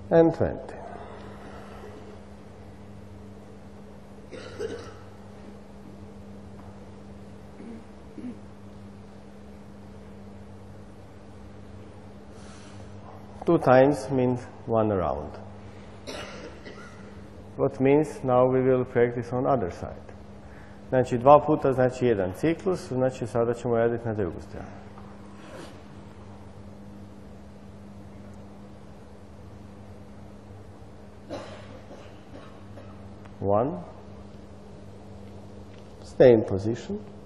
and 20. Two times means one round. What means now we will practice on other side. Znači, dva puta znači jedan ciklus, znači sada ćemo raditi na drugu stranu. One. Stay in position.